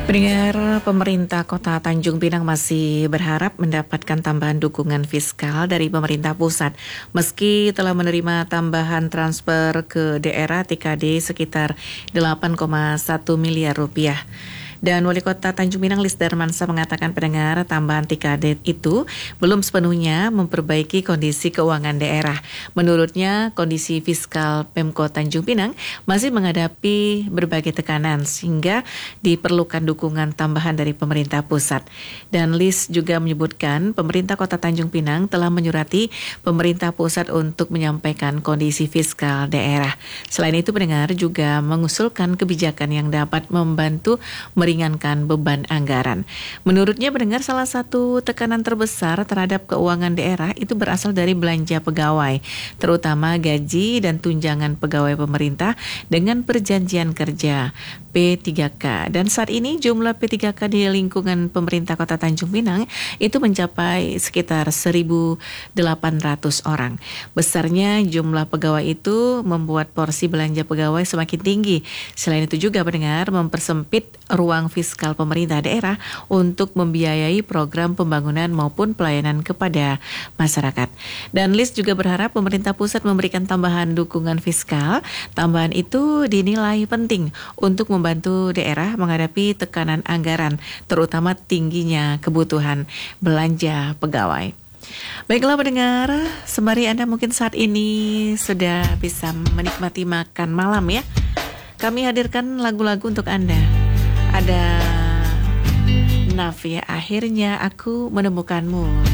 Pendengar, pemerintah Kota Tanjung Pinang masih berharap mendapatkan tambahan dukungan fiskal dari pemerintah pusat. Meski telah menerima tambahan transfer ke daerah TKD sekitar 8,1 miliar rupiah. Dan Wali Kota Tanjung Pinang Lis Darmansa mengatakan pendengar tambahan TKD itu belum sepenuhnya memperbaiki kondisi keuangan daerah. Menurutnya kondisi fiskal Pemkot Tanjung Pinang masih menghadapi berbagai tekanan sehingga diperlukan dukungan tambahan dari pemerintah pusat. Dan Lis juga menyebutkan pemerintah Kota Tanjung Pinang telah menyurati pemerintah pusat untuk menyampaikan kondisi fiskal daerah. Selain itu pendengar juga mengusulkan kebijakan yang dapat membantu meringankan beban anggaran. Menurutnya pendengar salah satu tekanan terbesar terhadap keuangan daerah itu berasal dari belanja pegawai, terutama gaji dan tunjangan pegawai pemerintah dengan perjanjian kerja P3K. Dan saat ini jumlah P3K di lingkungan pemerintah Kota Tanjung Pinang itu mencapai sekitar 1.800 orang. Besarnya jumlah pegawai itu membuat porsi belanja pegawai semakin tinggi. Selain itu juga pendengar mempersempit ruang fiskal pemerintah daerah untuk membiayai program pembangunan maupun pelayanan kepada masyarakat. Dan Lis juga berharap pemerintah pusat memberikan tambahan dukungan fiskal. Tambahan itu dinilai penting untuk membantu daerah menghadapi tekanan anggaran, terutama tingginya kebutuhan belanja pegawai. Baiklah pendengar, sembari Anda mungkin saat ini sudah bisa menikmati makan malam ya, kami hadirkan lagu-lagu untuk Anda. Ada Naf ya, akhirnya aku menemukanmu.